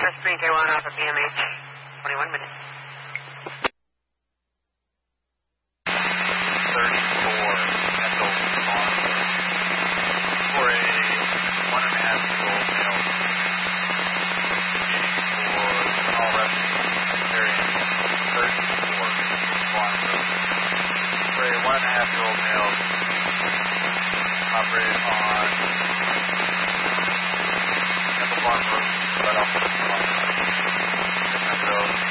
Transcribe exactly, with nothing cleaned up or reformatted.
Spring K one off of P M H, twenty-one minutes. thirty-four, Kendall Farm. For a one and a half year old male. For all rescue variant thirty-four, Farm Road. For a one and a half year old male, operated on Kendall Farm Road, right off of the Farm Road.